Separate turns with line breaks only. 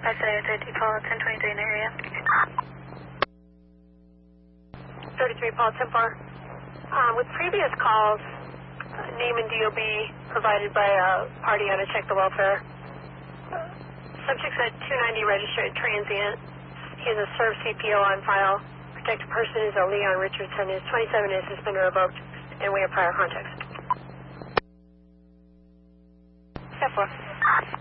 30 Paul 1023 in the area.
33 Paul 10 4. With previous calls, name and DOB provided by a party on a check the welfare. Subject's at 290 registered transient. He has a served CPO on file. Protected person is a Leon Richardson. His 27 is suspended or revoked, and we have prior contacts. 10 4.